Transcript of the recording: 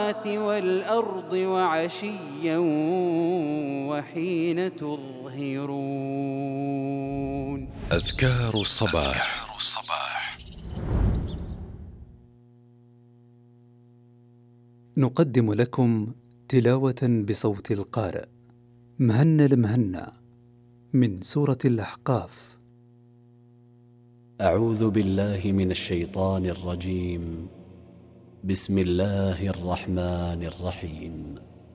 والأرض وعشيا وحين تظهرون. أذكار الصباح. نقدم لكم تلاوة بصوت القارئ مهنا المهنا من سورة الأحقاف. أعوذ بالله من الشيطان الرجيم. بسم الله الرحمن الرحيم.